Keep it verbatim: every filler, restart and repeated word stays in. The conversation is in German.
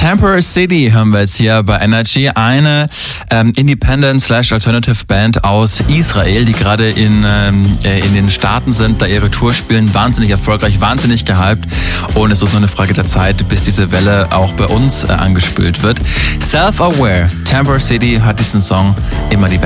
Temporary City hören wir jetzt hier bei Energy. Eine ähm, Independent-slash-Alternative-Band aus Israel, die gerade in, ähm, in den Staaten sind, da ihre Tour spielen. Wahnsinnig erfolgreich, wahnsinnig gehypt. Und es ist nur eine Frage der Zeit, bis diese Welle auch bei uns äh, angespült wird. Self-Aware, Temporary City hat diesen Song immer die